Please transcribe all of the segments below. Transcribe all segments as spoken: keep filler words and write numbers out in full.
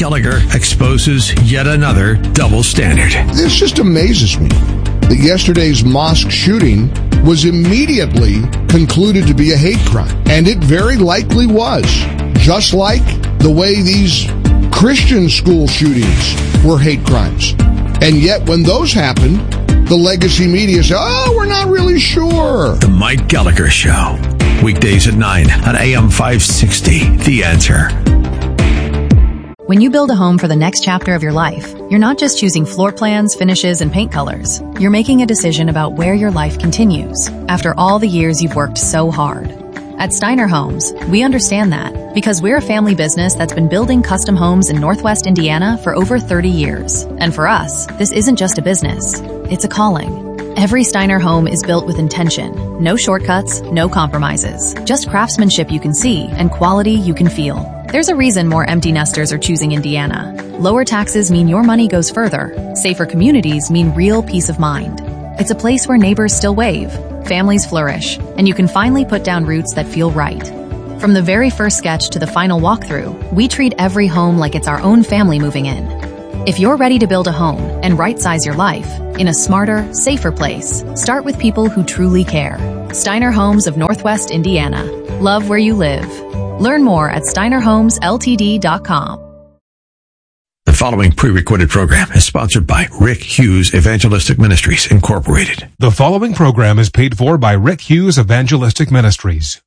Gallagher exposes yet another double standard. This just amazes me that yesterday's mosque shooting was immediately concluded to be a hate crime. And it very likely was. Just like the way these Christian school shootings were hate crimes. And yet when those happen, the legacy media say, oh, we're not really sure. The Mike Gallagher Show. Weekdays at nine on A M five sixty. The Answer. When you build a home for the next chapter of your life, you're not just choosing floor plans, finishes, and paint colors. You're making a decision about where your life continues after all the years you've worked so hard. At Steiner Homes, we understand that because we're a family business that's been building custom homes in Northwest Indiana for over thirty years. And for us, this isn't just a business, it's a calling. Every Steiner home is built with intention. No shortcuts, no compromises. Just craftsmanship you can see and quality you can feel. There's a reason more empty nesters are choosing Indiana. Lower taxes mean your money goes further. Safer communities mean real peace of mind. It's a place where neighbors still wave, families flourish, and you can finally put down roots that feel right. From the very first sketch to the final walkthrough, we treat every home like it's our own family moving in. If you're ready to build a home and right-size your life in a smarter, safer place, start with people who truly care. Steiner Homes of Northwest Indiana. Love where you live. Learn more at steiner homes l t d dot com. The following pre-recorded program is sponsored by Rick Hughes Evangelistic Ministries, Incorporated. The following program is paid for by Rick Hughes Evangelistic Ministries.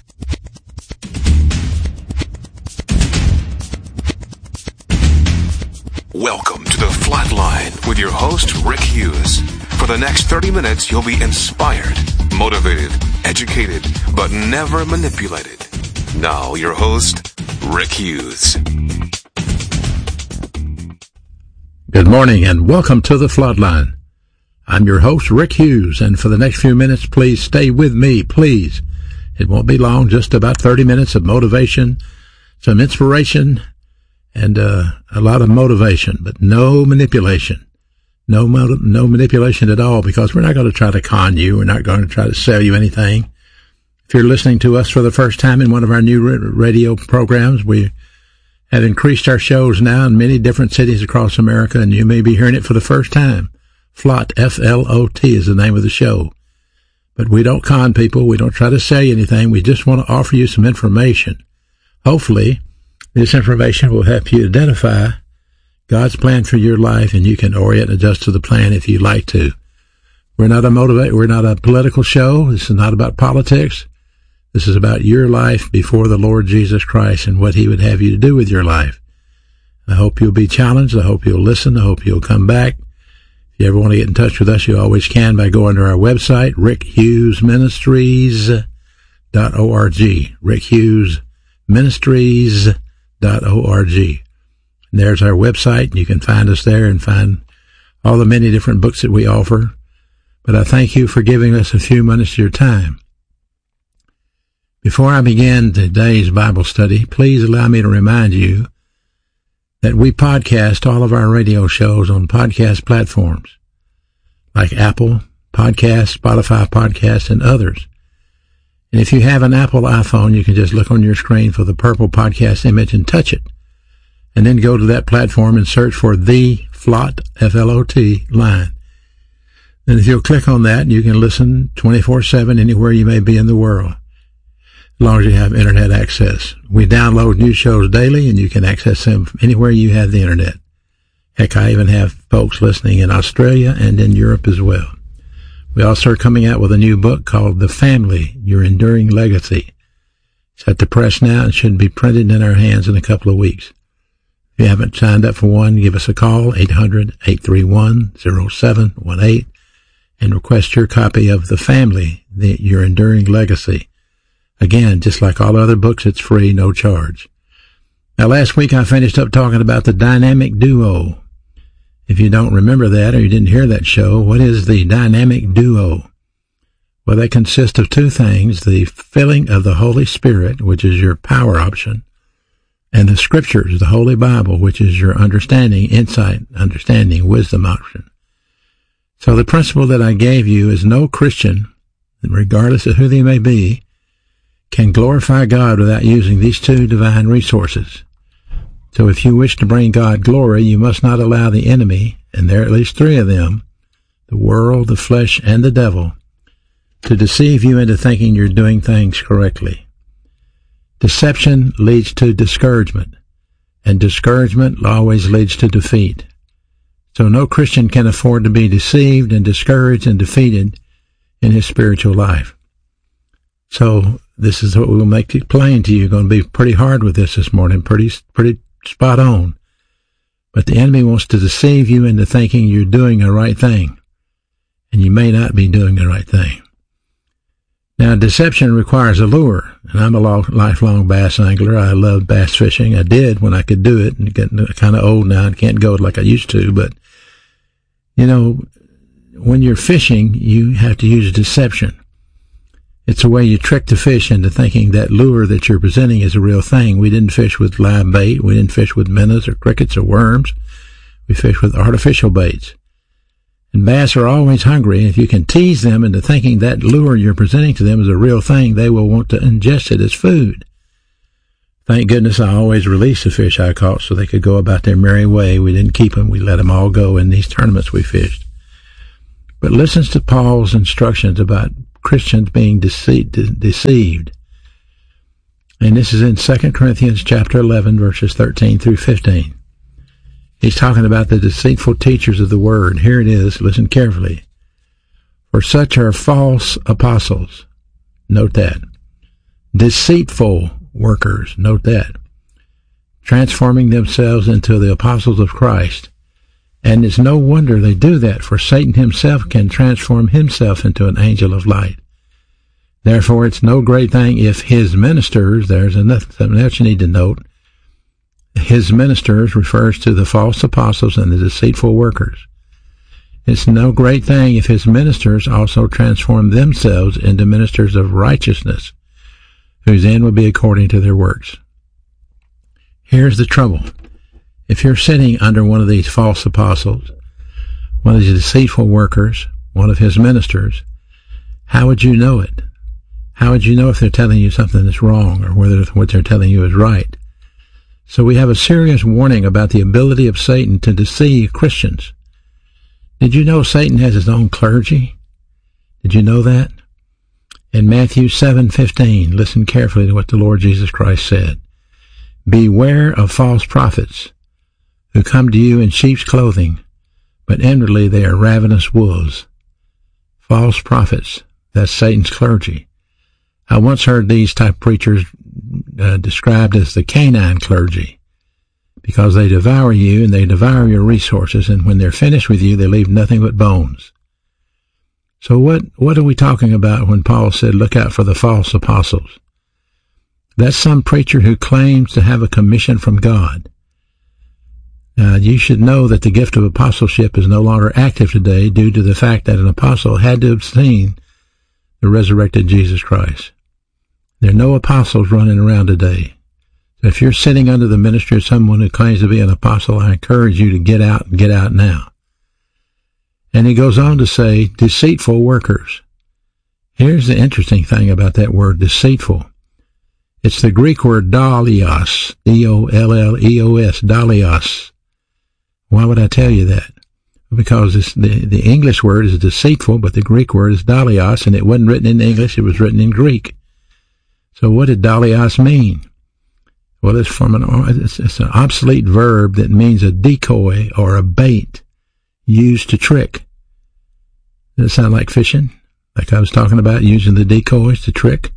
Welcome to The Flatline with your host, Rick Hughes. For the next thirty minutes, you'll be inspired, motivated, educated, but never manipulated. Now, your host, Rick Hughes. Good morning and welcome to The Floodline. I'm your host, Rick Hughes, and for the next few minutes, please stay with me, please. It won't be long, just about thirty minutes of motivation, some inspiration, and uh, a lot of motivation, but no manipulation. No, no manipulation at all, because we're not going to try to con you. We're not going to try to sell you anything. If you're listening to us for the first time in one of our new radio programs, we have increased our shows now in many different cities across America, and you may be hearing it for the first time. Flot, F L O T, is the name of the show. But we don't con people. We don't try to sell you anything. We just want to offer you some information. Hopefully, this information will help you identify God's plan for your life, and you can orient and adjust to the plan if you like to. We're not a motivate. We're not a political show. This is not about politics. This is about your life before the Lord Jesus Christ and what He would have you to do with your life. I hope you'll be challenged. I hope you'll listen. I hope you'll come back. If you ever want to get in touch with us, you always can by going to our website, rick hughes ministries dot org. rick hughes ministries dot org. And there's our website. You can find us there and find all the many different books that we offer. But I thank you for giving us a few minutes of your time. Before I begin today's Bible study, please allow me to remind you that we podcast all of our radio shows on podcast platforms like Apple Podcasts, Spotify Podcasts, and others. And if you have an Apple iPhone, you can just look on your screen for the purple podcast image and touch it. And then go to that platform and search for the Flot, F L O T, line. And if you'll click on that, you can listen twenty-four seven anywhere you may be in the world, as long as you have internet access. We download new shows daily, and you can access them anywhere you have the internet. Heck, I even have folks listening in Australia and in Europe as well. We also are coming out with a new book called The Family, Your Enduring Legacy. It's at the press now and should be printed in our hands in a couple of weeks. If you haven't signed up for one, give us a call, eight hundred, eight three one, oh seven one eight, and request your copy of The Family, the, Your Enduring Legacy. Again, just like all other books, it's free, no charge. Now, last week I finished up talking about the dynamic duo. If you don't remember that or you didn't hear that show, what is the dynamic duo? Well, that consists of two things, the filling of the Holy Spirit, which is your power option, and the Scriptures, the Holy Bible, which is your understanding, insight, understanding, wisdom option. So the principle that I gave you is no Christian, regardless of who they may be, can glorify God without using these two divine resources. So if you wish to bring God glory, you must not allow the enemy, and there are at least three of them, the world, the flesh, and the devil, to deceive you into thinking you're doing things correctly. Deception leads to discouragement, and discouragement always leads to defeat. So no Christian can afford to be deceived and discouraged and defeated in his spiritual life. So this is what we'll make it plain to you. You're going to be pretty hard with this this morning, pretty, pretty spot on. But the enemy wants to deceive you into thinking you're doing the right thing, and you may not be doing the right thing. Now, deception requires a lure, and I'm a lifelong bass angler. I love bass fishing. I did when I could do it, and getting kind of old now. I can't go like I used to, but, you know, when you're fishing, you have to use deception. It's a way you trick the fish into thinking that lure that you're presenting is a real thing. We didn't fish with live bait. We didn't fish with minnows or crickets or worms. We fished with artificial baits. And bass are always hungry, and if you can tease them into thinking that lure you're presenting to them is a real thing, they will want to ingest it as food. Thank goodness I always released the fish I caught so they could go about their merry way. We didn't keep them. We let them all go in these tournaments we fished. But listen to Paul's instructions about Christians being dece- de- deceived. And this is in Second Corinthians chapter eleven, verses thirteen through fifteen. He's talking about the deceitful teachers of the word. Here it is. Listen carefully. For such are false apostles. Note that. Deceitful workers. Note that. Transforming themselves into the apostles of Christ. And it's no wonder they do that, for Satan himself can transform himself into an angel of light. Therefore, it's no great thing if his ministers, there's another, something else you need to note, his ministers refers to the false apostles and the deceitful workers. It's no great thing if his ministers also transform themselves into ministers of righteousness, whose end will be according to their works. Here's the trouble. If you're sitting under one of these false apostles, one of these deceitful workers, one of his ministers, how would you know it? How would you know if they're telling you something that's wrong or whether what they're telling you is right? So we have a serious warning about the ability of Satan to deceive Christians. Did you know Satan has his own clergy? Did you know that? In Matthew seven fifteen, listen carefully to what the Lord Jesus Christ said. Beware of false prophets, who come to you in sheep's clothing, but inwardly they are ravenous wolves. False prophets, that's Satan's clergy. I once heard these type of preachers uh, described as the canine clergy, because they devour you and they devour your resources, and when they're finished with you, they leave nothing but bones. So what, what are we talking about when Paul said, look out for the false apostles? That's some preacher who claims to have a commission from God. Now, you should know that the gift of apostleship is no longer active today due to the fact that an apostle had to have seen the resurrected Jesus Christ. There are no apostles running around today. So if you're sitting under the ministry of someone who claims to be an apostle, I encourage you to get out and get out now. And he goes on to say, deceitful workers. Here's the interesting thing about that word, deceitful. It's the Greek word dolios, D O L L E O S, dolios. Why would I tell you that? Because it's the, the English word is deceitful, but the Greek word is dolios, and it wasn't written in English, it was written in Greek. So what did dolios mean? Well, it's from an, it's, it's an obsolete verb that means a decoy or a bait used to trick. Does it sound like fishing? Like I was talking about using the decoys to trick?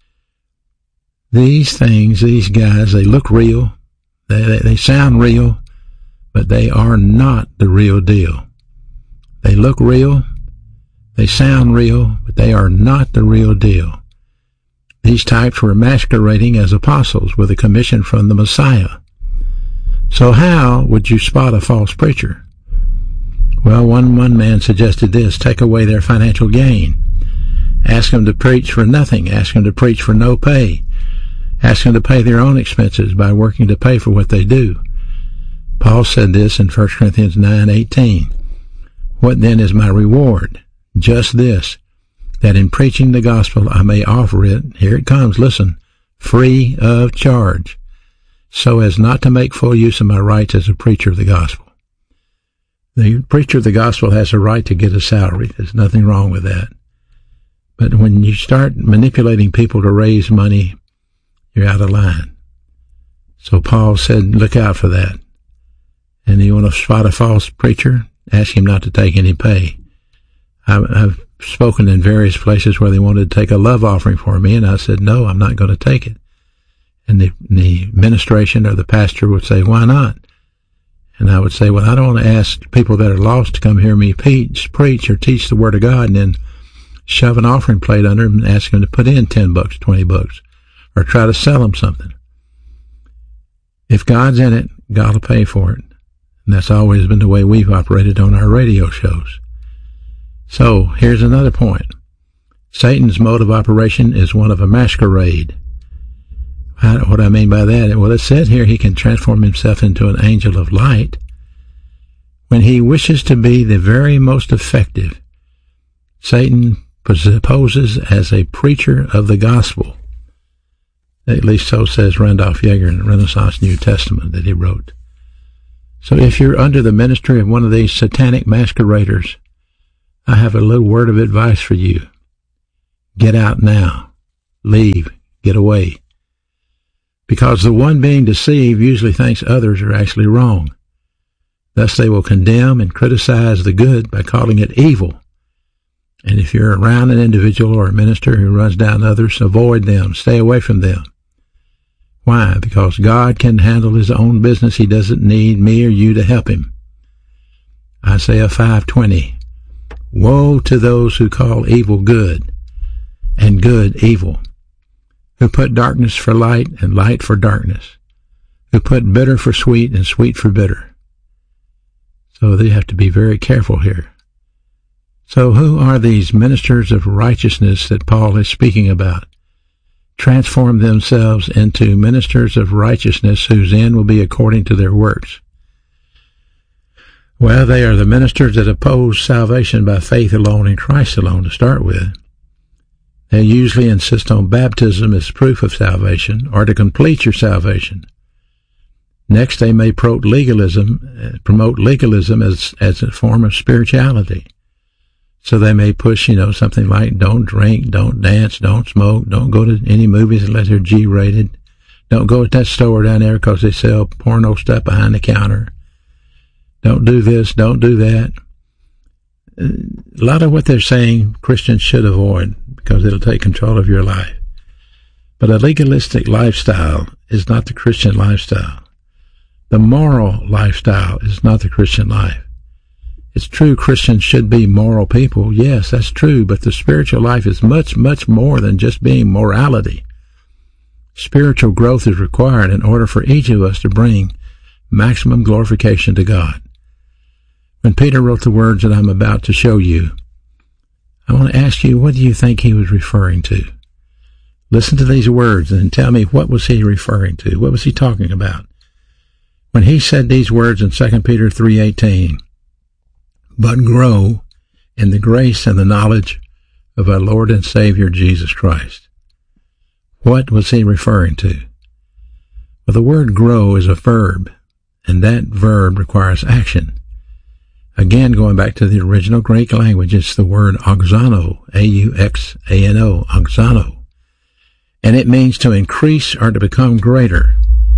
These things, these guys, they look real, they, they, they sound real, but they are not the real deal. They look real, they sound real, but they are not the real deal. These types were masquerading as apostles with a commission from the Messiah. So how would you spot a false preacher? Well, one, one man suggested this: take away their financial gain. Ask them to preach for nothing. Ask them to preach for no pay. Ask them to pay their own expenses by working to pay for what they do. Paul said this in First Corinthians nine eighteen. What then is my reward? Just this, that in preaching the gospel I may offer it, here it comes, listen, free of charge. so as not to make full use of my rights as a preacher of the gospel. The preacher of the gospel has a right to get a salary. There's nothing wrong with that. But when you start manipulating people to raise money, you're out of line. So Paul said, look out for that. And you want to spot a false preacher? Ask him not to take any pay. I've spoken in various places where they wanted to take a love offering for me, and I said, no, I'm not going to take it. And the, the administration or the pastor would say, why not? And I would say, well, I don't want to ask people that are lost to come hear me preach, preach or teach the Word of God and then shove an offering plate under them and ask them to put in ten bucks, twenty bucks, or try to sell them something. If God's in it, God will pay for it. And that's always been the way we've operated on our radio shows. So, here's another point. Satan's mode of operation is one of a masquerade. What do I mean by that? Well, it said here he can transform himself into an angel of light when he wishes to be the very most effective. Satan poses as a preacher of the gospel. At least so says Randolph Yeager in the Renaissance New Testament that he wrote. So if you're under the ministry of one of these satanic masqueraders, I have a little word of advice for you. Get out now. Leave. Get away. Because the one being deceived usually thinks others are actually wrong. Thus they will condemn and criticize the good by calling it evil. And if you're around an individual or a minister who runs down others, avoid them. Stay away from them. Why? Because God can handle his own business. He doesn't need me or you to help him. Isaiah five twenty. Woe to those who call evil good and good evil, who put darkness for light and light for darkness, who put bitter for sweet and sweet for bitter. So they have to be very careful here. So who are these ministers of righteousness that Paul is speaking about? Transform themselves into ministers of righteousness whose end will be according to their works. Well, they are the ministers that oppose salvation by faith alone in Christ alone to start with. They usually insist on baptism as proof of salvation or to complete your salvation. Next, they may promote legalism, promote legalism as, as a form of spirituality. So they may push, you know, something like don't drink, don't dance, don't smoke, don't go to any movies unless they're G-rated. Don't go to that store down there because they sell porno stuff behind the counter. Don't do this, don't do that. A lot of what they're saying Christians should avoid because it'll take control of your life. But a legalistic lifestyle is not the Christian lifestyle. The moral lifestyle is not the Christian life. It's true Christians should be moral people. Yes, that's true, but the spiritual life is much, much more than just being morality. Spiritual growth is required in order for each of us to bring maximum glorification to God. When Peter wrote the words that I'm about to show you, I want to ask you, what do you think he was referring to? Listen to these words and tell me, what was he referring to? What was he talking about? When he said these words in Second Peter three eighteen, but grow in the grace and the knowledge of our Lord and Savior Jesus Christ. What was he referring to? Well, the word grow is a verb, and that verb requires action. Again, going back to the original Greek language, it's the word auxano, A U X A N O, auxano. And it means to increase or to become greater.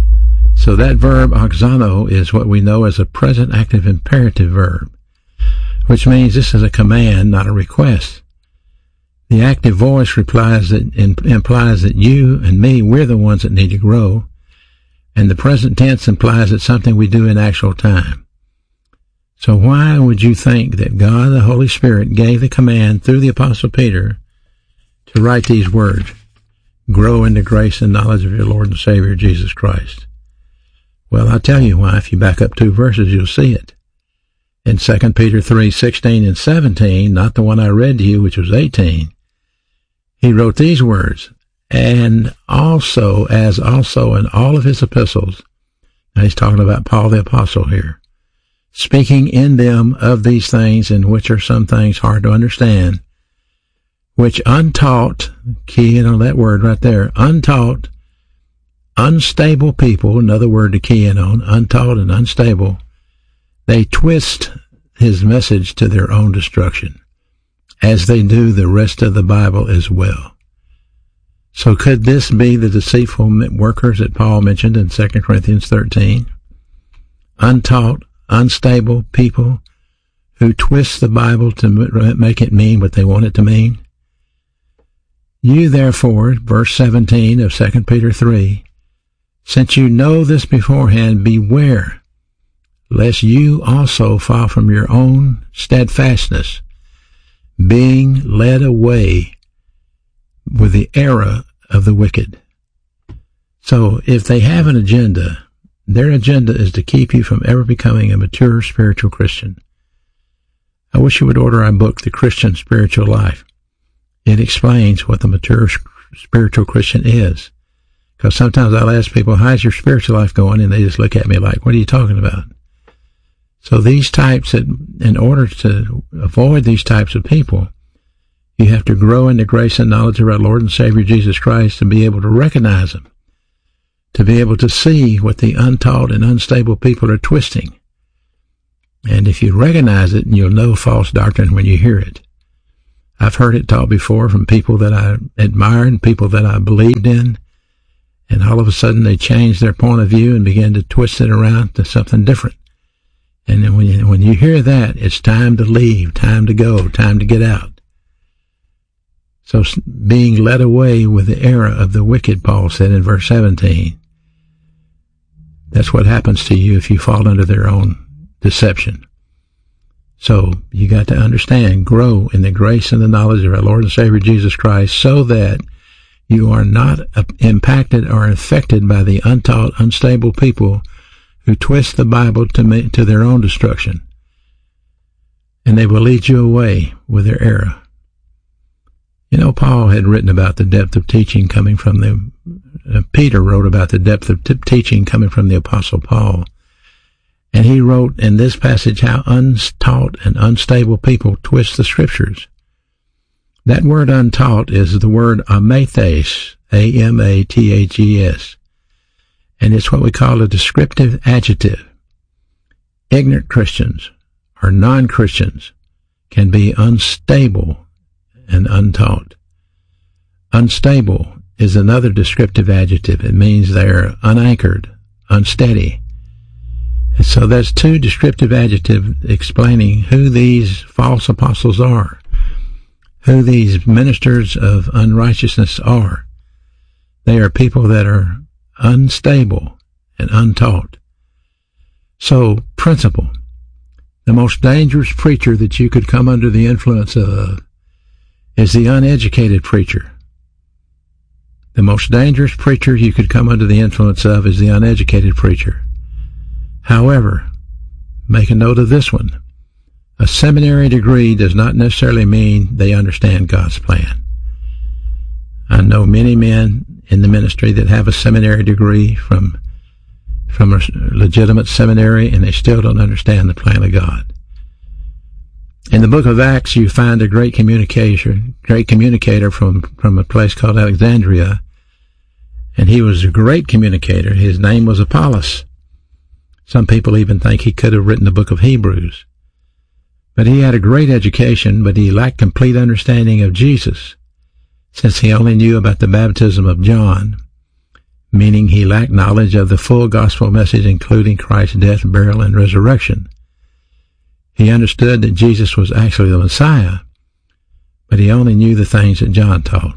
So that verb auxano is what we know as a present active imperative verb, which means this is a command, not a request. The active voice replies that, implies that you and me, we're the ones that need to grow, and the present tense implies it's something we do in actual time. So why would you think that God, the Holy Spirit, gave the command through the Apostle Peter to write these words, grow in the grace and knowledge of your Lord and Savior, Jesus Christ? Well, I'll tell you why. If you back up two verses, you'll see it. In Second Peter three sixteen and seventeen, not the one I read to you, which was eighteen, he wrote these words, and also, as also in all of his epistles, now he's talking about Paul the Apostle here, speaking in them of these things, in which are some things hard to understand, which untaught, key in on that word right there, untaught, unstable people, another word to key in on, untaught and unstable, they twist his message to their own destruction, as they do the rest of the Bible as well. So could this be the deceitful workers that Paul mentioned in Second Corinthians thirteen? Untaught, unstable people who twist the Bible to make it mean what they want it to mean? You therefore, verse seventeen of Second Peter three, since you know this beforehand, beware, lest you also fall from your own steadfastness, being led away with the error of the wicked. So if they have an agenda, their agenda is to keep you from ever becoming a mature spiritual Christian. I wish you would order our book, The Christian Spiritual Life. It explains what the mature spiritual Christian is. Because sometimes I'll ask people, how's your spiritual life going? And they just look at me like, what are you talking about? So these types, that, in order to avoid these types of people, you have to grow in the grace and knowledge of our Lord and Savior Jesus Christ to be able to recognize them, to be able to see what the untaught and unstable people are twisting. And if you recognize it, you'll know false doctrine when you hear it. I've heard it taught before from people that I admired, people that I believed in, and all of a sudden they changed their point of view and began to twist it around to something different. And then when you, when you hear that, it's time to leave, time to go, time to get out. So being led away with the error of the wicked, Paul said in verse seventeen, that's what happens to you if you fall under their own deception. So you got to understand, grow in the grace and the knowledge of our Lord and Savior Jesus Christ, so that you are not impacted or affected by the untaught, unstable people who twist the Bible to ma- to their own destruction. And they will lead you away with their error. You know, Paul had written about the depth of teaching coming from the, uh, Peter wrote about the depth of t- teaching coming from the Apostle Paul. And he wrote in this passage how untaught and unstable people twist the Scriptures. That word untaught is the word amathes, A M A T H E S. And it's what we call a descriptive adjective. Ignorant Christians or non-Christians can be unstable and untaught. Unstable is another descriptive adjective. It means they're unanchored, unsteady. And so there's two descriptive adjectives explaining who these false apostles are, who these ministers of unrighteousness are. They are people that are unstable and untaught. So, principle. The most dangerous preacher that you could come under the influence of is the uneducated preacher. The most dangerous preacher you could come under the influence of is the uneducated preacher. However, make a note of this one. A seminary degree does not necessarily mean they understand God's plan. I know many men in the ministry that have a seminary degree from from a legitimate seminary, and they still don't understand the plan of God. In the book of Acts, you find a great communicator, great communicator from, from a place called Alexandria, and he was a great communicator. His name was Apollos. Some people even think he could have written the book of Hebrews. But he had a great education, but he lacked complete understanding of Jesus, since he only knew about the baptism of John, meaning he lacked knowledge of the full gospel message, including Christ's death, burial, and resurrection. He understood that Jesus was actually the Messiah, but he only knew the things that John taught.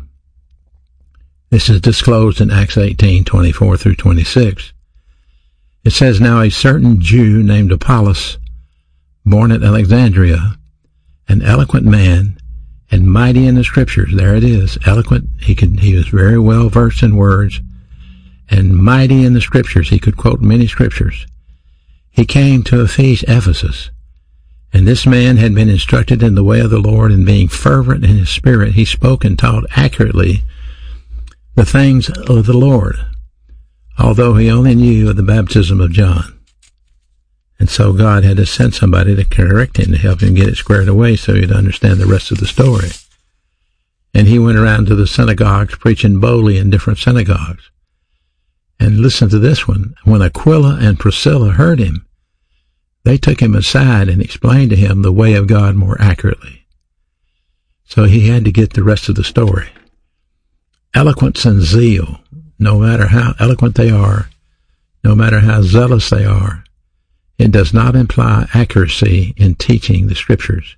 This is disclosed in Acts eighteen, twenty-four through twenty-six. It says, now a certain Jew named Apollos, born at Alexandria, an eloquent man, and mighty in the Scriptures. There it is, eloquent. He could, he was very well versed in words, and mighty in the Scriptures. He could quote many Scriptures. He came to Ephesus, and this man had been instructed in the way of the Lord, and being fervent in his spirit, he spoke and taught accurately the things of the Lord, although he only knew of the baptism of John. And so God had to send somebody to correct him, to help him get it squared away so he'd understand the rest of the story. And he went around to the synagogues, preaching boldly in different synagogues. And listen to this one. When Aquila and Priscilla heard him, they took him aside and explained to him the way of God more accurately. So he had to get the rest of the story. Eloquence and zeal, no matter how eloquent they are, no matter how zealous they are, it does not imply accuracy in teaching the Scriptures.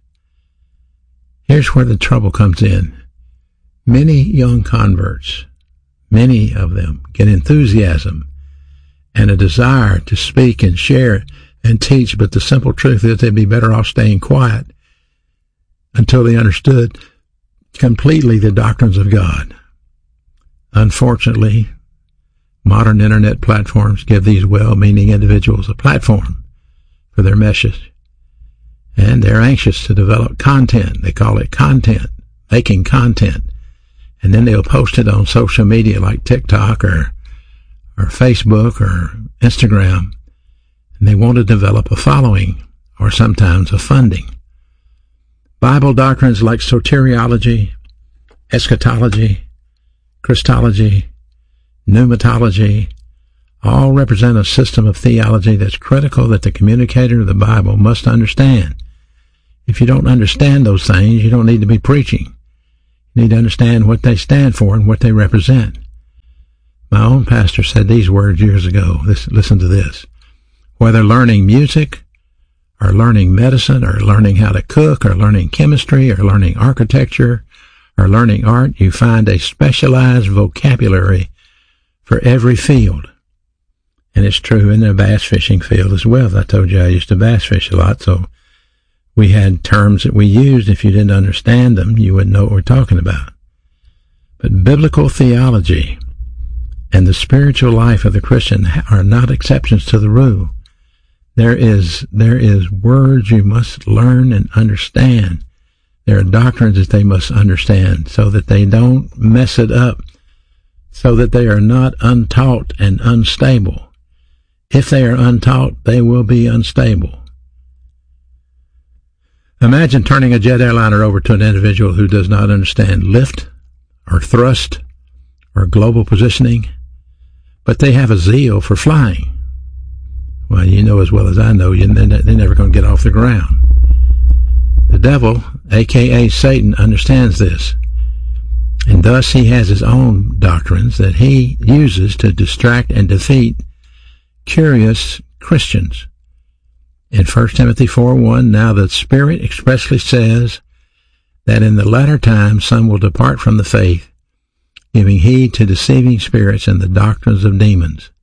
Here's where the trouble comes in. Many young converts, many of them, get enthusiasm and a desire to speak and share and teach, but the simple truth is they'd be better off staying quiet until they understood completely the doctrines of God. Unfortunately, modern internet platforms give these well-meaning individuals a platform for their message, and they're anxious to develop content. They call it content, making content, and then they'll post it on social media like TikTok or or Facebook or Instagram, and they want to develop a following or sometimes a funding. Bible doctrines like soteriology, eschatology, Christology, pneumatology, all represent a system of theology that's critical that the communicator of the Bible must understand. If you don't understand those things, you don't need to be preaching. You need to understand what they stand for and what they represent. My own pastor said these words years ago. This, listen to this. Whether learning music, or learning medicine, or learning how to cook, or learning chemistry, or learning architecture, or learning art, you find a specialized vocabulary for every field. And it's true in the bass fishing field as well. I told you I used to bass fish a lot, so we had terms that we used. If you didn't understand them, you wouldn't know what we're talking about. But biblical theology and the spiritual life of the Christian are not exceptions to the rule. There is, there is words you must learn and understand. There are doctrines that they must understand so that they don't mess it up, so that they are not untaught and unstable. If they are untaught, they will be unstable. Imagine turning a jet airliner over to an individual who does not understand lift or thrust or global positioning, but they have a zeal for flying. Well, you know as well as I know, they're never going to get off the ground. The devil, a k a. Satan, understands this, and thus he has his own doctrines that he uses to distract and defeat curious Christians. In First Timothy four one, now the Spirit expressly says that in the latter times some will depart from the faith, giving heed to deceiving spirits and the doctrines of demons.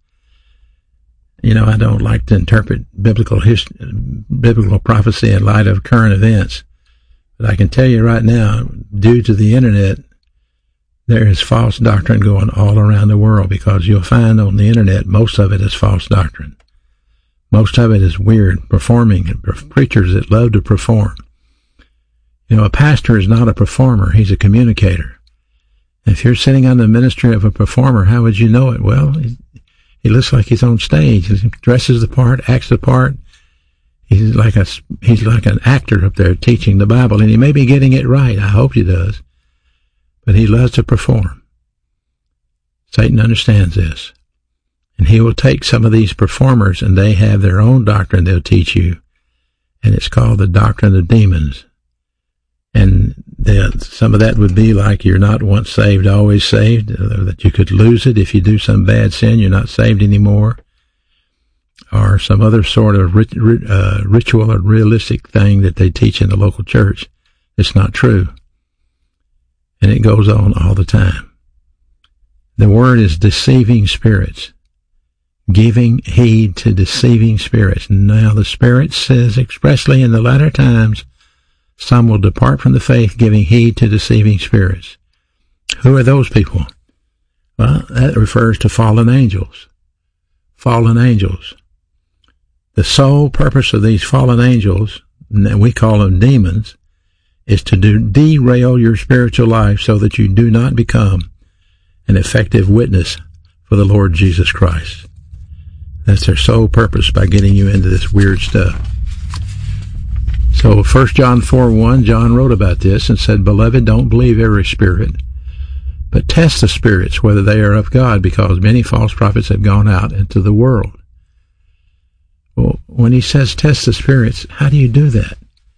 You know, I don't like to interpret biblical history, biblical prophecy in light of current events, but I can tell you right now, due to the internet, there is false doctrine going all around the world, because you'll find on the internet most of it is false doctrine. Most of it is weird, performing, preachers that love to perform. You know, a pastor is not a performer, he's a communicator. If you're sitting on the ministry of a performer, how would you know it? Well, he, he looks like he's on stage. He dresses the part, acts the part. He's like a, he's like an actor up there teaching the Bible, and he may be getting it right. I hope he does. But he loves to perform. Satan understands this. And he will take some of these performers, and they have their own doctrine they'll teach you. And it's called the doctrine of demons. And the, some of that would be like you're not once saved, always saved, or that you could lose it if you do some bad sin, you're not saved anymore. Or some other sort of rit, uh, ritual or realistic thing that they teach in the local church. It's not true. And it goes on all the time. The word is deceiving spirits. Giving heed to deceiving spirits. Now the Spirit says expressly in the latter times, some will depart from the faith, giving heed to deceiving spirits. Who are those people? Well, that refers to fallen angels. Fallen angels. The sole purpose of these fallen angels, and we call them demons, is to do, derail your spiritual life so that you do not become an effective witness for the Lord Jesus Christ. That's their sole purpose, by getting you into this weird stuff. So First John four one, John wrote about this and said, Beloved, don't believe every spirit, But test the spirits, whether they are of God, because many false prophets have gone out into the world. Well, when he says test the spirits, how do you do that?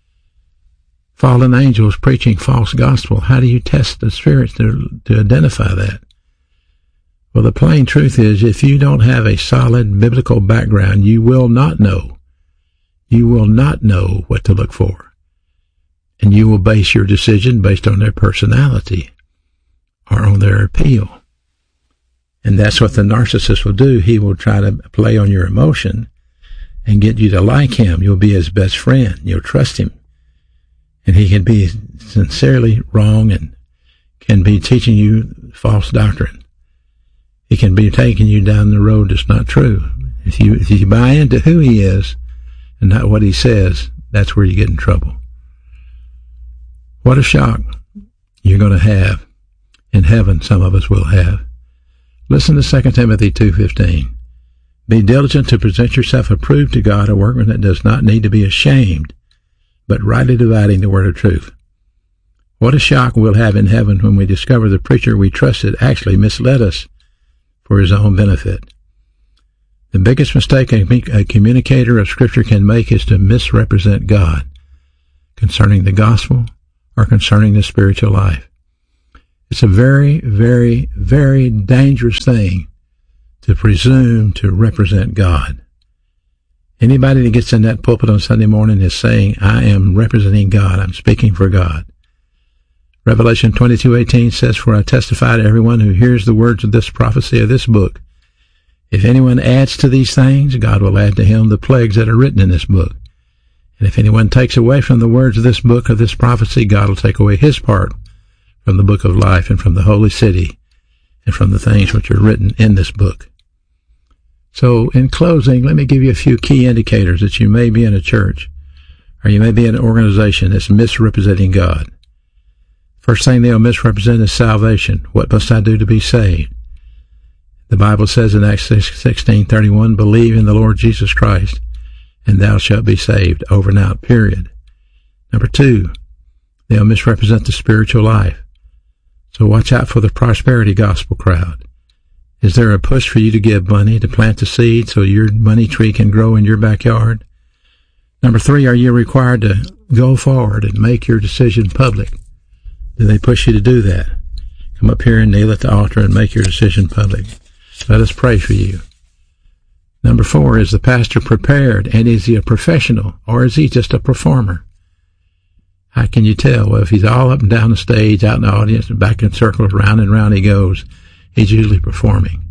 Fallen angels preaching false gospel, how do you test the spirits to, to identify that? Well, the plain truth is, if you don't have a solid biblical background, you will not know. You will not know what to look for. And you will base your decision based on their personality or on their appeal. And that's what the narcissist will do. He will try to play on your emotion and get you to like him. You'll be his best friend. You'll trust him. And he can be sincerely wrong and can be teaching you false doctrine. He can be taking you down the road that's not true. If you, if you buy into who he is and not what he says, that's where you get in trouble. What a shock you're going to have in heaven, some of us will have. Listen to Second Timothy two fifteen. Be diligent to present yourself approved to God, a workman that does not need to be ashamed, but rightly dividing the word of truth. What a shock we'll have in heaven when we discover the preacher we trusted actually misled us for his own benefit. The biggest mistake a communicator of Scripture can make is to misrepresent God concerning the gospel or concerning the spiritual life. It's a very, very, very dangerous thing to presume to represent God. Anybody that gets in that pulpit on Sunday morning is saying, I am representing God. I'm speaking for God. Revelation twenty-two eighteen says, For I testify to everyone who hears the words of this prophecy of this book. If anyone adds to these things, God will add to him the plagues that are written in this book. And if anyone takes away from the words of this book of this prophecy, God will take away his part from the book of life and from the holy city and from the things which are written in this book. So in closing, let me give you a few key indicators that you may be in a church or you may be in an organization that's misrepresenting God. First thing they'll misrepresent is salvation. What must I do to be saved? The Bible says in Acts sixteen thirty-one, believe in the Lord Jesus Christ, and thou shalt be saved, over and out, period. Number two, they'll misrepresent the spiritual life. So watch out for the prosperity gospel crowd. Is there a push for you to give money to plant the seed so your money tree can grow in your backyard? Number three, are you required to go forward and make your decision public? Do they push you to do that? Come up here and kneel at the altar and make your decision public. Let us pray for you. Number four, is the pastor prepared, and is he a professional, or is he just a performer? How can you tell? Well, if he's all up and down the stage, out in the audience, and back in circles, round and round he goes, he's usually performing.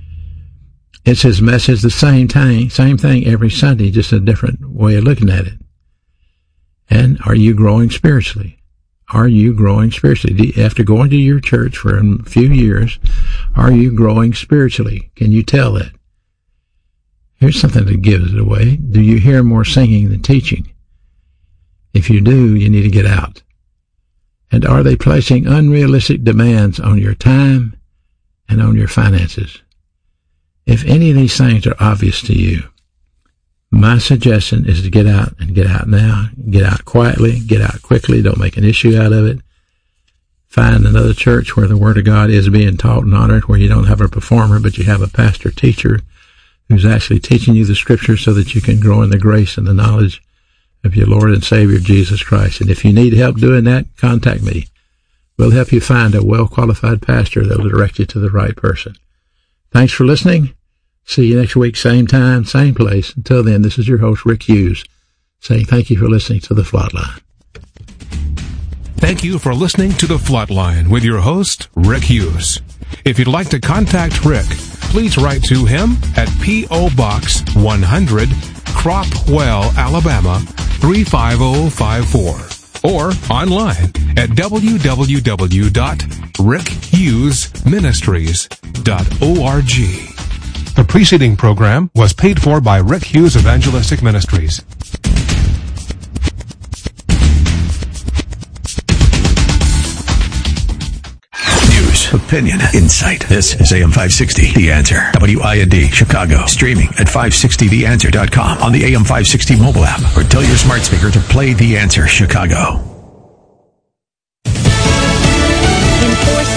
It's his message, the same thing, same thing every Sunday, just a different way of looking at it. And are you growing spiritually? Are you growing spiritually? After going to your church for a few years, are you growing spiritually? Can you tell that? Here's something that gives it away. Do you hear more singing than teaching? If you do, you need to get out. And are they placing unrealistic demands on your time and on your finances? If any of these things are obvious to you, my suggestion is to get out and get out now. Get out quietly, get out quickly, don't make an issue out of it. Find another church where the Word of God is being taught and honored, where you don't have a performer, but you have a pastor teacher who's actually teaching you the Scripture so that you can grow in the grace and the knowledge of your Lord and Savior Jesus Christ. And if you need help doing that, contact me. We'll help you find a well-qualified pastor that will direct you to the right person. Thanks for listening. See you next week, same time, same place. Until then, this is your host, Rick Hughes, saying thank you for listening to The Flatline. Thank you for listening to The Flatline with your host, Rick Hughes. If you'd like to contact Rick, please write to him at P O. Box one hundred, Cropwell, Alabama, three five zero five four, or online at w w w dot rick hughes ministries dot org. The preceding program was paid for by Rick Hughes Evangelistic Ministries. News, opinion, insight. This is A M five sixty, The Answer. W I N D, Chicago. Streaming at five sixty the answer dot com on the A M five sixty mobile app, or tell your smart speaker to play The Answer Chicago. Enforcing a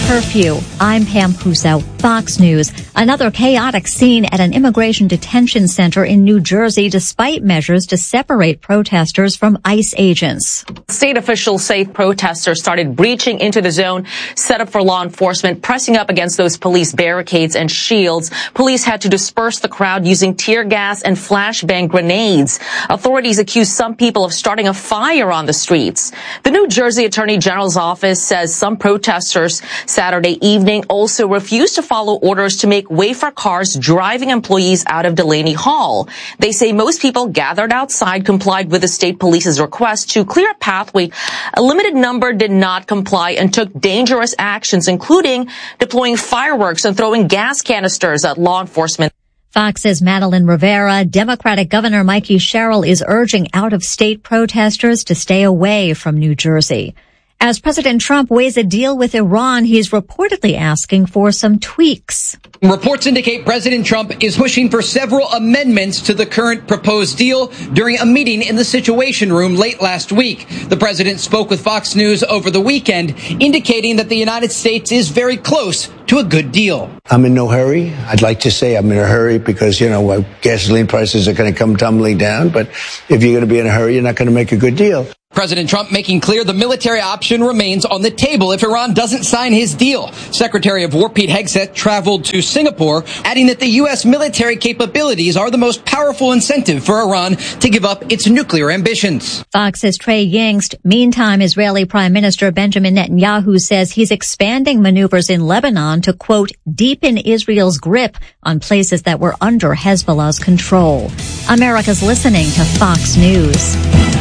curfew. I'm Pam Puso, Fox News. Another chaotic scene at an immigration detention center in New Jersey despite measures to separate protesters from ICE agents. State officials say protesters started breaching into the zone set up for law enforcement, pressing up against those police barricades and shields. Police had to disperse the crowd using tear gas and flashbang grenades. Authorities accuse some people of starting a fire on the streets. The New Jersey Attorney General's office says some protesters Saturday evening also refused to follow orders to make way for cars driving employees out of Delaney Hall. They say most people gathered outside complied with the state police's request to clear a pathway. A limited number did not comply and took dangerous actions, including deploying fireworks and throwing gas canisters at law enforcement. Fox's Madeline Rivera. Democratic Governor Mikey Sherrill is urging out-of-state protesters to stay away from New Jersey. As President Trump weighs a deal with Iran, he's reportedly asking for some tweaks. Reports indicate President Trump is pushing for several amendments to the current proposed deal during a meeting in the Situation Room late last week. The president spoke with Fox News over the weekend, indicating that the United States is very close to a good deal. I'm in no hurry. I'd like to say I'm in a hurry because, you know, gasoline prices are going to come tumbling down. But if you're going to be in a hurry, you're not going to make a good deal. President Trump making clear the military option remains on the table if Iran doesn't sign his deal. Secretary of War Pete Hegseth traveled to Singapore, adding that the U S military capabilities are the most powerful incentive for Iran to give up its nuclear ambitions. Fox's Trey Yingst. Meantime, Israeli Prime Minister Benjamin Netanyahu says he's expanding maneuvers in Lebanon to, quote, deepen Israel's grip on places that were under Hezbollah's control. America's listening to Fox News.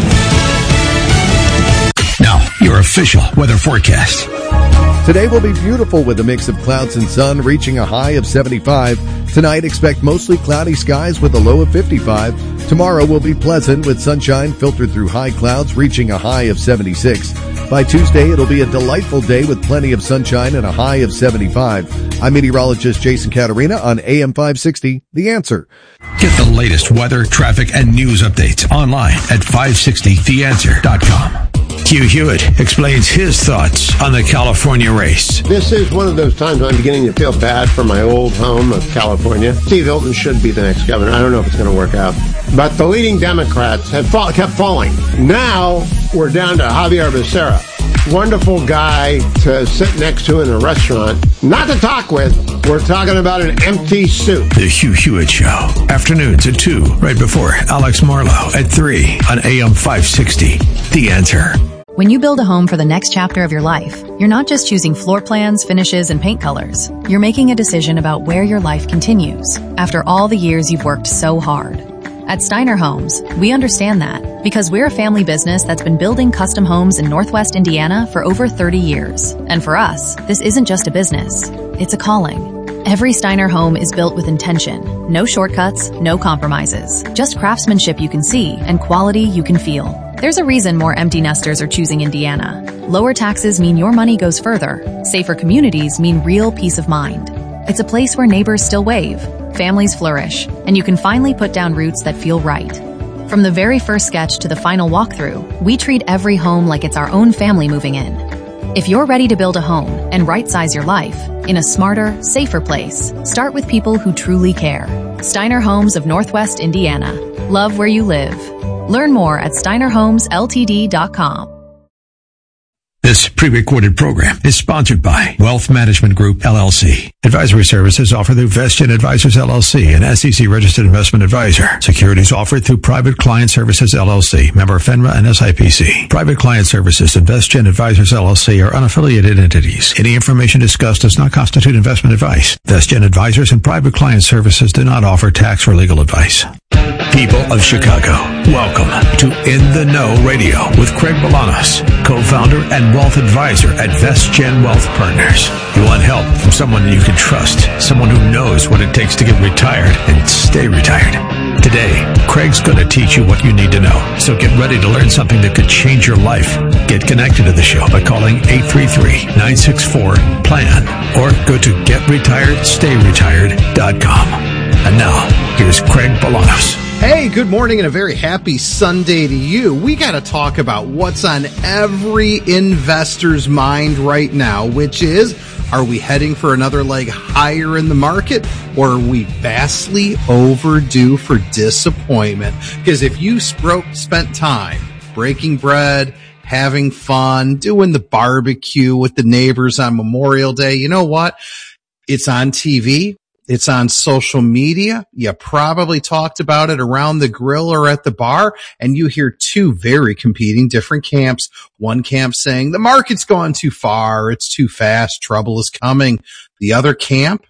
Now, your official weather forecast. Today will be beautiful with a mix of clouds and sun, reaching a high of seventy-five. Tonight, expect mostly cloudy skies with a low of fifty-five. Tomorrow will be pleasant with sunshine filtered through high clouds, reaching a high of seventy-six. By Tuesday, it'll be a delightful day with plenty of sunshine and a high of seventy-five. I'm meteorologist Jason Caterina on A M five sixty, The Answer. Get the latest weather, traffic, and news updates online at five sixty the answer dot com. Hugh Hewitt explains his thoughts on the California race. This is one of those times I'm beginning to feel bad for my old home of California. Steve Hilton should be the next governor. I don't know if it's going to work out. But the leading Democrats have fall, kept falling. Now we're down to Javier Becerra. Wonderful guy to sit next to in a restaurant. Not to talk with. We're talking about an empty suit. The Hugh Hewitt Show. Afternoons at two, right before Alex Marlowe at three on A M five sixty. The Answer. When you build a home for the next chapter of your life, you're not just choosing floor plans, finishes, and paint colors. You're making a decision about where your life continues after all the years you've worked so hard. At Steiner Homes, we understand that because we're a family business that's been building custom homes in Northwest Indiana for over thirty years. And for us, this isn't just a business, it's a calling. Every Steiner home is built with intention. No shortcuts, no compromises. Just craftsmanship you can see and quality you can feel. There's a reason more empty nesters are choosing Indiana. Lower taxes mean your money goes further. Safer communities mean real peace of mind. It's a place where neighbors still wave, families flourish, and you can finally put down roots that feel right. From the very first sketch to the final walkthrough, we treat every home like it's our own family moving in. If you're ready to build a home and right-size your life in a smarter, safer place, start with people who truly care. Steiner Homes of Northwest Indiana. Love where you live. Learn more at steiner homes l t d dot com. This pre-recorded program is sponsored by Wealth Management Group, L L C. Advisory services offered through Vestgen Advisors, L L C, an S E C-registered investment advisor. Securities offered through Private Client Services, L L C, member FINRA and S I P C. Private Client Services and Vestgen Advisors, L L C are unaffiliated entities. Any information discussed does not constitute investment advice. Vestgen Advisors and Private Client Services do not offer tax or legal advice. People of Chicago, welcome to In the Know Radio with Craig Bolanos, co-founder and wealth advisor at Vestgen Wealth Partners. You want help from someone you can trust, someone who knows what it takes to get retired and stay retired. Today, Craig's going to teach you what you need to know. So get ready to learn something that could change your life. Get connected to the show by calling eight three three, nine six four, P L A N or go to get retired stay retired dot com. And now, here's Craig Bolanos Hey, good morning and a very happy Sunday to you. We got to talk about what's on every investor's mind right now, which is, are we heading for another leg higher in the market, or are we vastly overdue for disappointment? Because if you sp- spent time breaking bread, having fun, doing the barbecue with the neighbors on Memorial Day, you know what? It's on T V. It's on social media. You probably talked about it around the grill or at the bar, and you hear two very competing different camps. One camp saying the market's gone too far, it's too fast, trouble is coming. The other camp,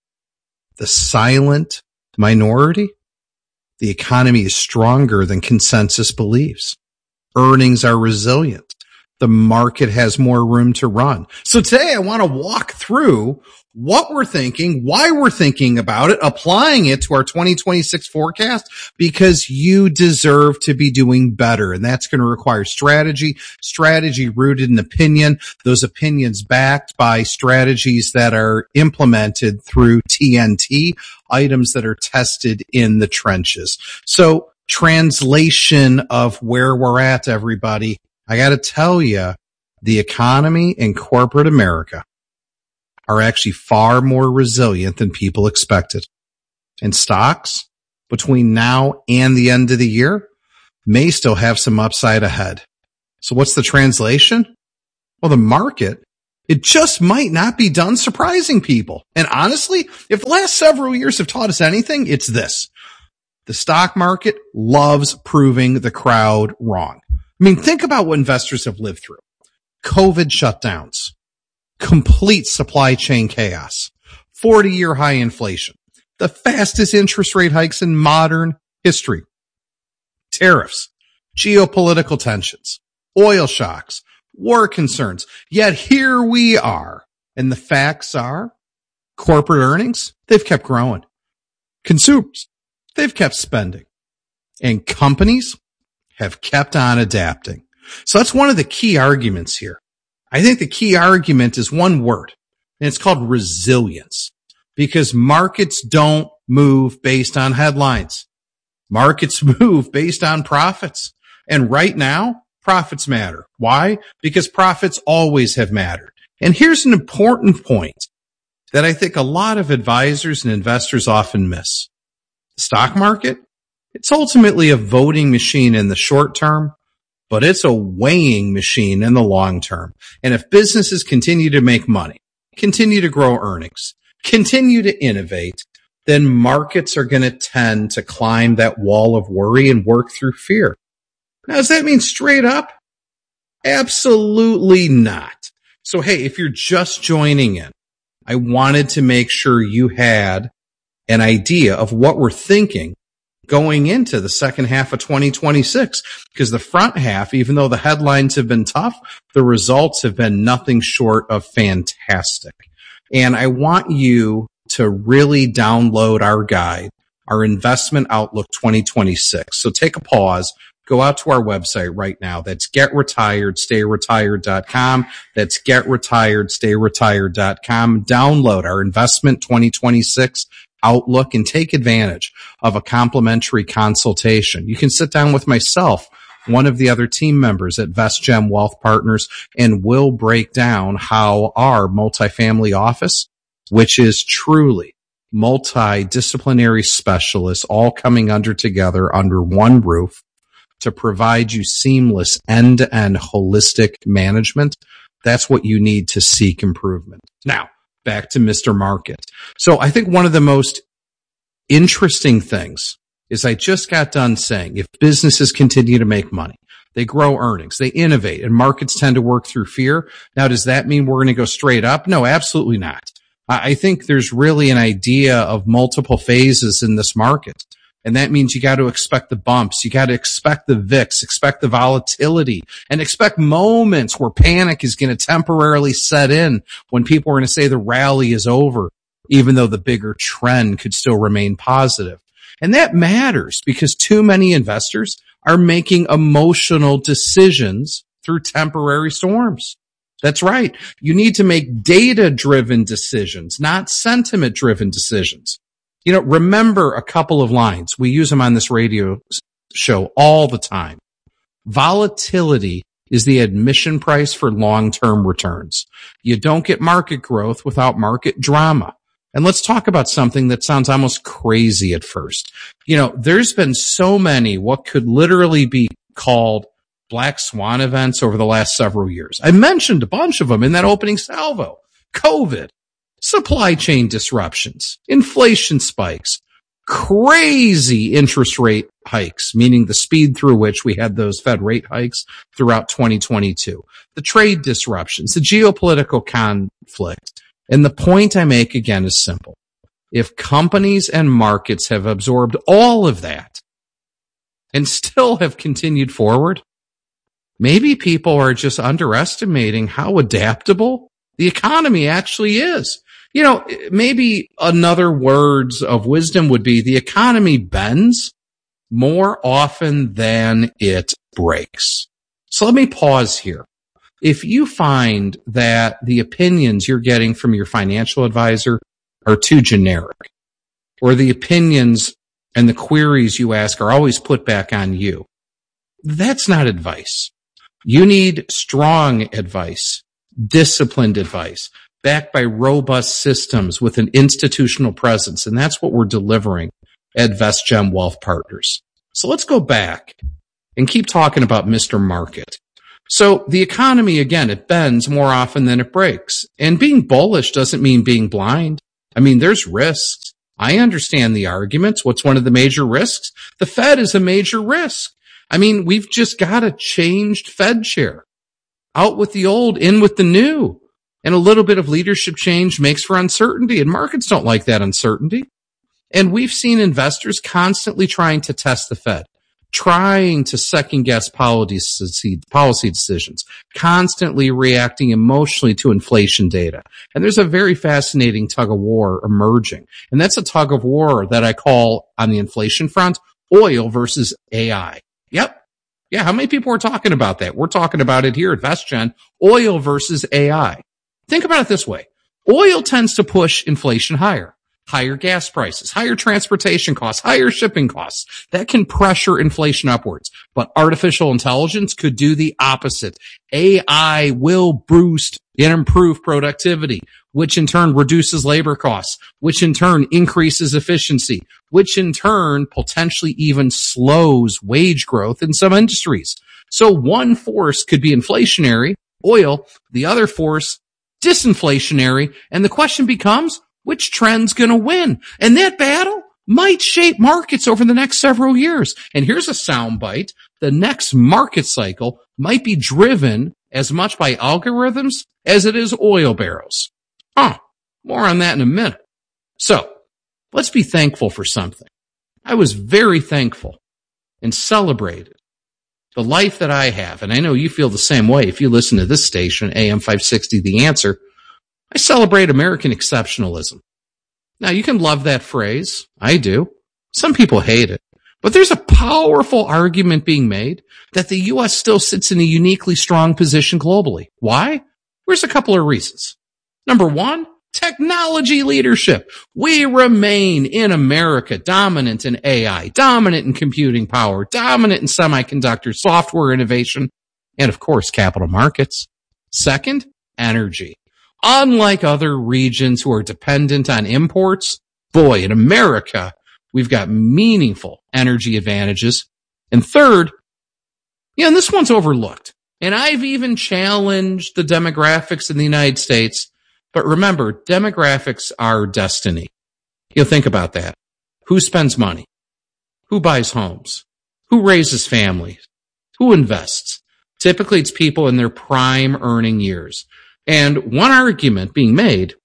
the silent minority, the economy is stronger than consensus believes. Earnings are resilient. The market has more room to run. So today I want to walk through what we're thinking, why we're thinking about it, applying it to our twenty twenty-six forecast, because you deserve to be doing better. And that's going to require strategy, strategy rooted in opinion, those opinions backed by strategies that are implemented through T N T, items that are tested in the trenches. So translation of where we're at, everybody. I got to tell you, the economy and corporate America are actually far more resilient than people expected. And stocks, between now and the end of the year, may still have some upside ahead. So what's the translation? Well, the market, it just might not be done surprising people. And honestly, if the last several years have taught us anything, it's this. The stock market loves proving the crowd wrong. I mean, think about what investors have lived through. COVID shutdowns, complete supply chain chaos, forty-year high inflation, the fastest interest rate hikes in modern history, tariffs, geopolitical tensions, oil shocks, war concerns. Yet here we are. And the facts are corporate earnings, they've kept growing. Consumers, they've kept spending. And companies have kept on adapting. So that's one of the key arguments here. I think the key argument is one word, and it's called resilience, because markets don't move based on headlines. Markets move based on profits. And right now, profits matter. Why? Because profits always have mattered. And here's an important point that I think a lot of advisors and investors often miss. The stock market, it's ultimately a voting machine in the short term, but it's a weighing machine in the long term. And if businesses continue to make money, continue to grow earnings, continue to innovate, then markets are going to tend to climb that wall of worry and work through fear. Now, does that mean straight up? Absolutely not. So, hey, if you're just joining in, I wanted to make sure you had an idea of what we're thinking going into the second half of twenty twenty-six, because the front half, even though the headlines have been tough, the results have been nothing short of fantastic. And I want you to really download our guide, our Investment Outlook twenty twenty-six. So take a pause, go out to our website right now. That's get retired stay retired dot com. That's get retired stay retired dot com. Download our Investment twenty twenty-six Outlook and take advantage of a complimentary consultation. You can sit down with myself, one of the other team members at VestGem Wealth Partners, and we'll break down how our multifamily office, which is truly multidisciplinary specialists all coming under together under one roof to provide you seamless end-to-end holistic management. That's what you need to seek improvement. Now, back to Mister Market. So I think one of the most interesting things is I just got done saying if businesses continue to make money, they grow earnings, they innovate, and markets tend to work through fear. Now, does that mean we're going to go straight up? No, absolutely not. I think there's really an idea of multiple phases in this market. And that means you got to expect the bumps. You got to expect the V I X, expect the volatility, and expect moments where panic is going to temporarily set in when people are going to say the rally is over, even though the bigger trend could still remain positive. And that matters because too many investors are making emotional decisions through temporary storms. That's right. You need to make data-driven decisions, not sentiment-driven decisions. You know, remember a couple of lines. We use them on this radio show all the time. Volatility is the admission price for long-term returns. You don't get market growth without market drama. And let's talk about something that sounds almost crazy at first. You know, there's been so many what could literally be called black swan events over the last several years. I mentioned a bunch of them in that opening salvo. COVID, supply chain disruptions, inflation spikes, crazy interest rate hikes, meaning the speed through which we had those Fed rate hikes throughout twenty twenty-two, the trade disruptions, the geopolitical conflict. And the point I make again is simple. If companies and markets have absorbed all of that and still have continued forward, maybe people are just underestimating how adaptable the economy actually is. You know, maybe another words of wisdom would be the economy bends more often than it breaks. So let me pause here. If you find that the opinions you're getting from your financial advisor are too generic, or the opinions and the queries you ask are always put back on you, that's not advice. You need strong advice, disciplined advice, backed by robust systems with an institutional presence. And that's what we're delivering at VestGem Wealth Partners. So let's go back and keep talking about Mister Market. So the economy, again, it bends more often than it breaks. And being bullish doesn't mean being blind. I mean, there's risks. I understand the arguments. What's one of the major risks? The Fed is a major risk. I mean, we've just got a changed Fed chair. Out with the old, in with the new. And a little bit of leadership change makes for uncertainty, and markets don't like that uncertainty. And we've seen investors constantly trying to test the Fed, trying to second-guess policy, policy decisions, constantly reacting emotionally to inflation data. And there's a very fascinating tug-of-war emerging. And that's a tug-of-war that I call, on the inflation front, oil versus A I. Yep. Yeah, how many people are talking about that? We're talking about it here at VestGen, oil versus A I. Think about it this way. Oil tends to push inflation higher. Higher gas prices, higher transportation costs, higher shipping costs. That can pressure inflation upwards. But artificial intelligence could do the opposite. A I will boost and improve productivity, which in turn reduces labor costs, which in turn increases efficiency, which in turn potentially even slows wage growth in some industries. So one force could be inflationary, oil, the other force disinflationary, and the question becomes, which trend's going to win? And that battle might shape markets over the next several years. And here's a soundbite. The next market cycle might be driven as much by algorithms as it is oil barrels. Huh. More on that in a minute. So let's be thankful for something. I was very thankful and celebrated the life that I have. And I know you feel the same way if you listen to this station, A M five sixty, The Answer. I celebrate American exceptionalism. Now, you can love that phrase. I do. Some people hate it. But there's a powerful argument being made that the U S still sits in a uniquely strong position globally. Why? There's a couple of reasons. Number one, technology leadership. We remain in America dominant in A I, dominant in computing power, dominant in semiconductors, software innovation, and of course, capital markets. Second, energy. Unlike other regions who are dependent on imports, boy, in America, we've got meaningful energy advantages. And third, you know, and this one's overlooked. And I've even challenged the demographics in the United States. But remember, demographics are destiny. You'll think about that. Who spends money? Who buys homes? Who raises families? Who invests? Typically, it's people in their prime earning years. And one argument being made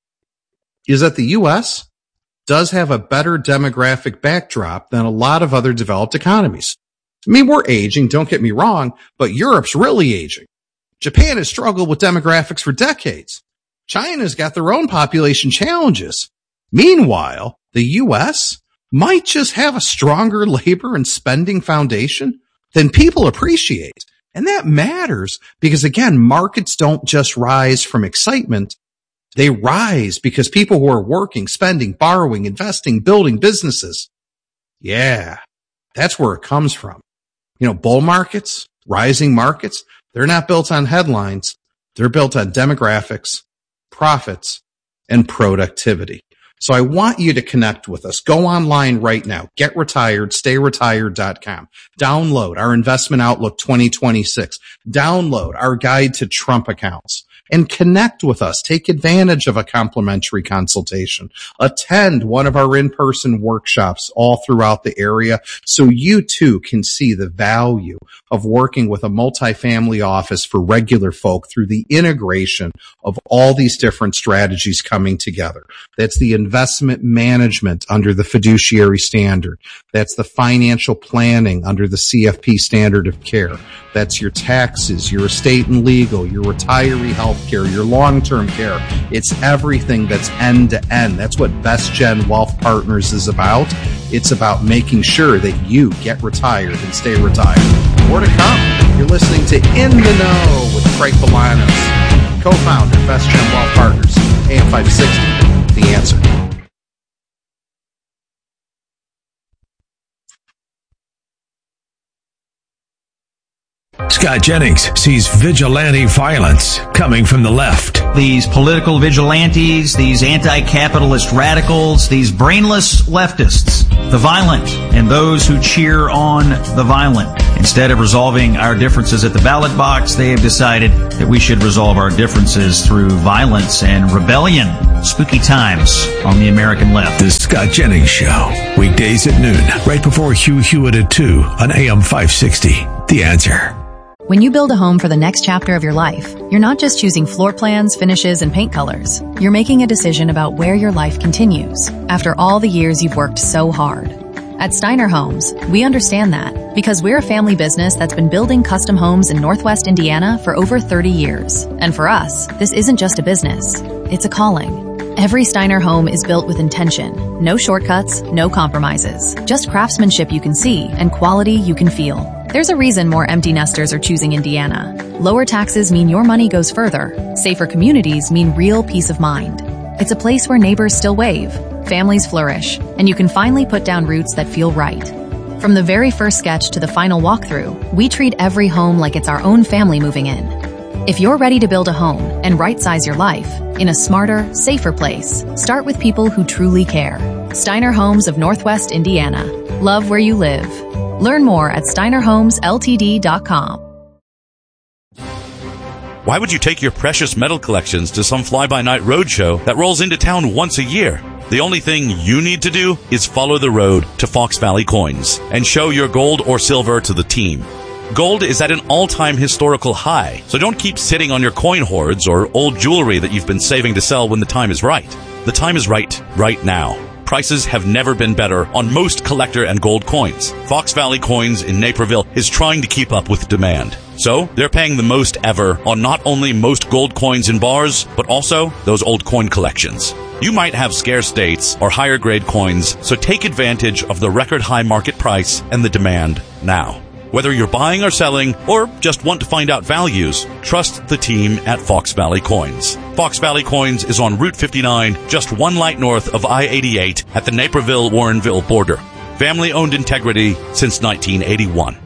is that the U S does have a better demographic backdrop than a lot of other developed economies. I mean, we're aging, don't get me wrong, but Europe's really aging. Japan has struggled with demographics for decades. China's got their own population challenges. Meanwhile, the U S might just have a stronger labor and spending foundation than people appreciate. And that matters because, again, markets don't just rise from excitement. They rise because people who are working, spending, borrowing, investing, building businesses. Yeah, that's where it comes from. You know, bull markets, rising markets, they're not built on headlines. They're built on demographics, profits, and productivity. So I want you to connect with us. Go online right now. Get retired, stay retired dot com. Download our Investment Outlook twenty twenty-six. Download our guide to Trump accounts and connect with us. Take advantage of a complimentary consultation. Attend one of our in-person workshops all throughout the area so you too can see the value of working with a multifamily office for regular folk through the integration of all these different strategies coming together. That's the investment management under the fiduciary standard. That's the financial planning under the C F P standard of care. That's your taxes, your estate and legal, your retiree health care, your long-term care. It's everything that's end to end. That's what Best Gen Wealth Partners is about. It's about making sure that you get retired and stay retired. More to come. You're listening to In the Know with Craig Bolanos, co-founder, Best Gen Wealth Partners, A M five sixty, The Answer. Scott Jennings sees vigilante violence coming from the left. These political vigilantes, these anti-capitalist radicals, these brainless leftists, the violent, and those who cheer on the violent. Instead of resolving our differences at the ballot box, they have decided that we should resolve our differences through violence and rebellion. Spooky times on the American left. The Scott Jennings Show, weekdays at noon, right before Hugh Hewitt at two on A M five sixty. The Answer. When you build a home for the next chapter of your life, you're not just choosing floor plans, finishes, and paint colors. You're making a decision about where your life continues after all the years you've worked so hard. At Steiner Homes, we understand that because we're a family business that's been building custom homes in Northwest Indiana for over thirty years. And for us, this isn't just a business, it's a calling. Every Steiner home is built with intention. No shortcuts, no compromises. Just craftsmanship you can see and quality you can feel. There's a reason more empty nesters are choosing Indiana. Lower taxes mean your money goes further. Safer communities mean real peace of mind. It's a place where neighbors still wave, families flourish, and you can finally put down roots that feel right. From the very first sketch to the final walkthrough, we treat every home like it's our own family moving in. If you're ready to build a home and right-size your life in a smarter, safer place, start with people who truly care. Steiner Homes of Northwest Indiana. Love where you live. Learn more at steiner homes l t d dot com. Why would you take your precious metal collections to some fly-by-night roadshow that rolls into town once a year? The only thing you need to do is follow the road to Fox Valley Coins and show your gold or silver to the team. Gold is at an all-time historical high, so don't keep sitting on your coin hoards or old jewelry that you've been saving to sell when the time is right. The time is right, right now. Prices have never been better on most collector and gold coins. Fox Valley Coins in Naperville is trying to keep up with demand. So, they're paying the most ever on not only most gold coins in bars, but also those old coin collections. You might have scarce dates or higher grade coins, so take advantage of the record high market price and the demand now. Whether you're buying or selling, or just want to find out values, trust the team at Fox Valley Coins. Fox Valley Coins is on Route fifty-nine, just one light north of I eighty-eight at the Naperville-Warrenville border. Family-owned integrity since nineteen eighty-one.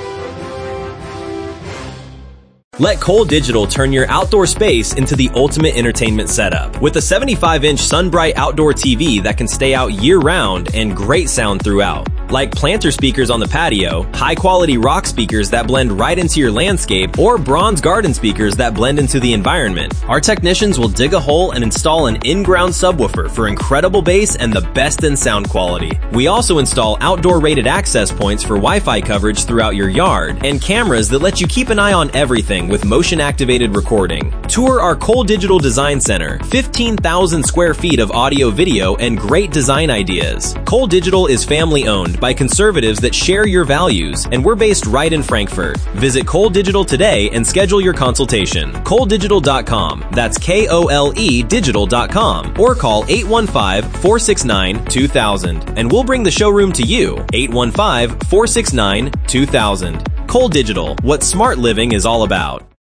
Let Cole Digital turn your outdoor space into the ultimate entertainment setup. With a seventy-five inch SunBright outdoor T V that can stay out year-round and great sound throughout. Like planter speakers on the patio, high-quality rock speakers that blend right into your landscape, or bronze garden speakers that blend into the environment. Our technicians will dig a hole and install an in-ground subwoofer for incredible bass and the best in sound quality. We also install outdoor rated access points for Wi-Fi coverage throughout your yard, and cameras that let you keep an eye on everything with motion-activated recording. Tour our Cole Digital Design Center, fifteen thousand square feet of audio, video, and great design ideas. Cole Digital is family-owned by conservatives that share your values, and we're based right in Frankfurt. Visit Cole Digital today and schedule your consultation. Cole Digital dot com. That's K O L E digital dot com. Or call eight one five, four six nine, two thousand, and we'll bring the showroom to you. eight one five, four six nine, two thousand. Cole Digital, what smart living is all about.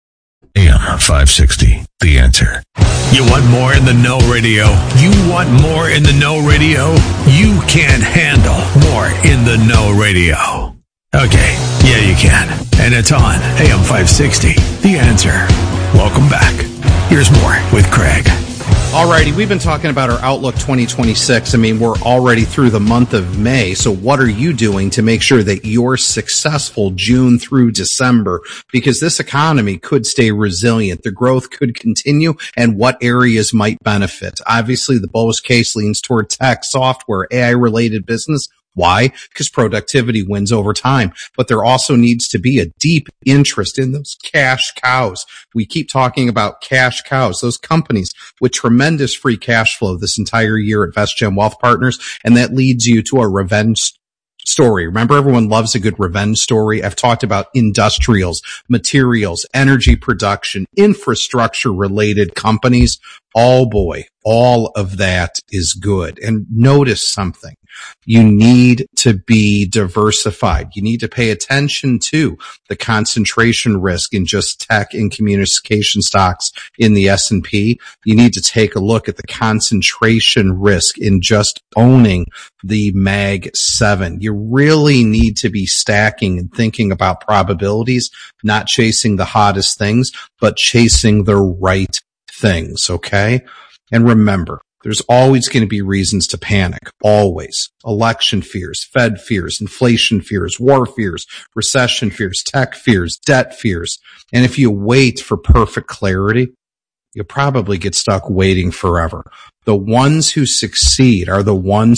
A M five sixty, The Answer. You want more in the know radio? You want more in the know radio? You can't handle more in the know radio. Okay, yeah, you can. And it's on A M five sixty, The Answer. Welcome back. Here's more with Craig. Alrighty, we've been talking about our Outlook twenty twenty-six. I mean, we're already through the month of May, so what are you doing to make sure that you're successful June through December? Because this economy could stay resilient, the growth could continue, and what areas might benefit? Obviously, the bull's case leans toward tech, software, A I-related business. Why? Because productivity wins over time. But there also needs to be a deep interest in those cash cows. We keep talking about cash cows, those companies with tremendous free cash flow this entire year at VestGen Wealth Partners. And that leads you to a revenge story. Remember, everyone loves a good revenge story. I've talked about industrials, materials, energy production, infrastructure related companies. Oh boy, all of that is good. And notice something. You need to be diversified. You need to pay attention to the concentration risk in just tech and communication stocks in the S and P. You need to take a look at the concentration risk in just owning the Mag seven. You really need to be stacking and thinking about probabilities, not chasing the hottest things, but chasing the right things, okay? And remember, there's always going to be reasons to panic. Always. Election fears, Fed fears, inflation fears, war fears, recession fears, tech fears, debt fears. And if you wait for perfect clarity, you'll probably get stuck waiting forever. The ones who succeed are the ones